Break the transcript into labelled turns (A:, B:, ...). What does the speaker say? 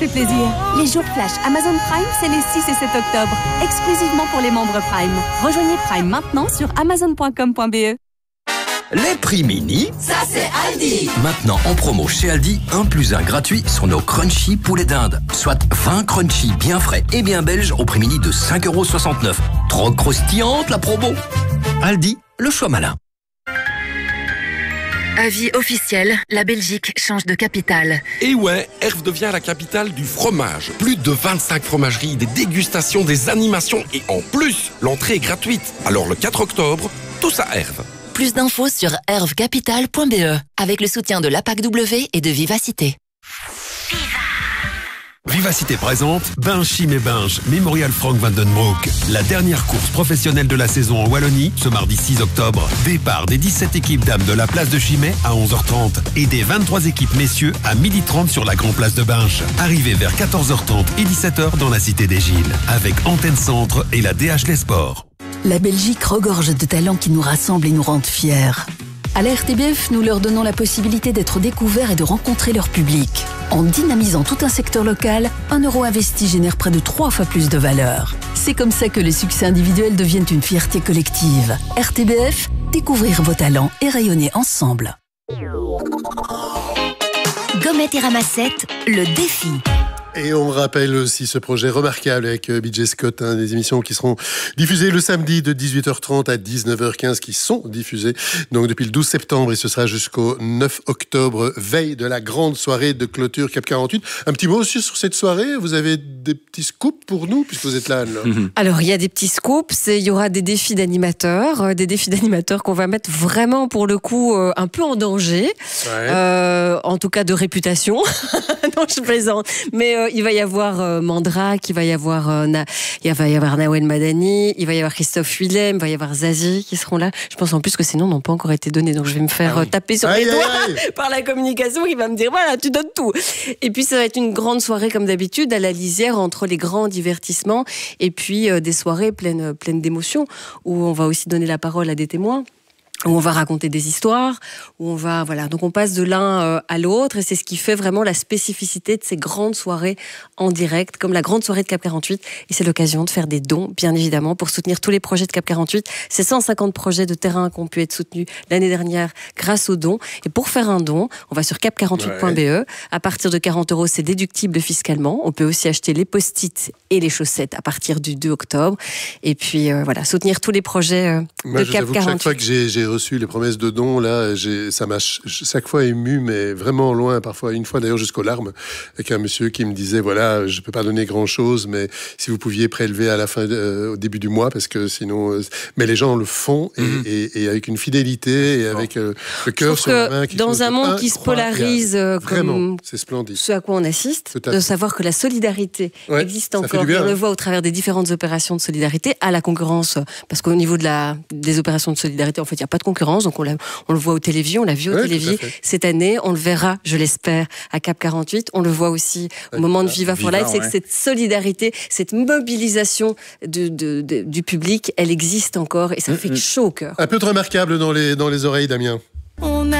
A: fait plaisir. Les jours flash Amazon Prime, c'est les 6 et 7 octobre. Exclusivement pour les membres Prime. Rejoignez Prime maintenant sur amazon.com.be.
B: Les prix mini,
C: ça c'est Aldi.
B: Maintenant en promo chez Aldi, 1 + 1 gratuit sur nos crunchy poulet d'Inde. Soit 20 crunchy bien frais et bien belges au prix mini de 5,69 €. Trop croustillante la promo. Aldi, le choix malin.
D: Avis officiel, la Belgique change de capitale.
E: Et ouais, Herve devient la capitale du fromage. Plus de 25 fromageries, des dégustations, des animations et en plus, l'entrée est gratuite. Alors le 4 octobre, tous à Herve.
D: Plus d'infos sur hervecapital.be avec le soutien de l'APAC-W et de Vivacité.
F: Vivacité présente Binge Chim et Binge, Mémorial Frank Vandenbroek. La dernière course professionnelle de la saison en Wallonie, ce mardi 6 octobre. Départ des 17 équipes dames de la place de Chimay à 11h30 et des 23 équipes messieurs à 12h30 sur la grande place de Binge. Arrivée vers 14h30 et 17h dans la cité des Gilles, avec Antenne Centre et la DH Les Sports.
G: La Belgique regorge de talents qui nous rassemblent et nous rendent fiers. À la RTBF, nous leur donnons la possibilité d'être découverts et de rencontrer leur public. En dynamisant tout un secteur local, 1 euro investi génère près de 3 fois plus de valeur. C'est comme ça que les succès individuels deviennent une fierté collective. RTBF, découvrir vos talents et rayonner ensemble.
H: Gommette et ramassette, le défi.
I: Et on rappelle aussi ce projet remarquable avec BJ Scott, des émissions qui seront diffusées le samedi de 18h30 à 19h15, qui sont diffusées donc depuis le 12 septembre et ce sera jusqu'au 9 octobre, veille de la grande soirée de clôture Cap 48. Un petit mot aussi sur cette soirée, vous avez des petits scoops pour nous puisque vous êtes là, Anne.
J: Alors il y a des petits scoops, il y aura des défis d'animateurs qu'on va mettre vraiment pour le coup un peu en danger, en tout cas de réputation. Non, je plaisante, mais il va y avoir Mandrake, il va y avoir Nawel Madani, il va y avoir Christophe Willem, il va y avoir Zazie qui seront là. Je pense en plus que ces noms n'ont pas encore été donnés, donc je vais me faire taper sur les doigts par la communication qui va me dire voilà, tu donnes tout. Et puis ça va être une grande soirée comme d'habitude à la lisière entre les grands divertissements et puis des soirées pleines d'émotions où on va aussi donner la parole à des témoins, où on va raconter des histoires, où on va, voilà. Donc on passe de l'un à l'autre et c'est ce qui fait vraiment la spécificité de ces grandes soirées en direct, comme la grande soirée de Cap 48. Et c'est l'occasion de faire des dons, bien évidemment, pour soutenir tous les projets de Cap 48. C'est 150 projets de terrain qui ont pu être soutenus l'année dernière grâce aux dons. Et pour faire un don, on va sur cap48.be. À partir de 40 €, c'est déductible fiscalement. On peut aussi acheter les post-it et les chaussettes à partir du 2 octobre. Et puis, voilà, soutenir tous les projets de Cap 48.
I: Chaque fois que j'ai reçu les promesses de dons, là, ça m'a chaque fois ému, mais vraiment loin, parfois, une fois d'ailleurs jusqu'aux larmes, avec un monsieur qui me disait, voilà, je peux pas donner grand chose, mais si vous pouviez prélever à la fin, au début du mois, parce que sinon, mais les gens le font, et avec une fidélité, et avec le cœur sur la main.
J: Dans un monde qui se polarise,
I: vraiment, c'est splendide.
J: Ce à quoi on assiste, de savoir que la solidarité existe encore, et on le voit au travers des différentes opérations de solidarité, à la concurrence, parce qu'au niveau des opérations de solidarité, en fait, il n'y a pas de concurrence, donc on le voit aux télévisions, on l'a vu aux télévisions cette année, on le verra, je l'espère, à Cap 48, on le voit aussi au moment de Viva for Life, c'est que cette solidarité, cette mobilisation du public, elle existe encore et ça fait chaud au cœur.
I: Un peu de remarquable dans les oreilles, Damien.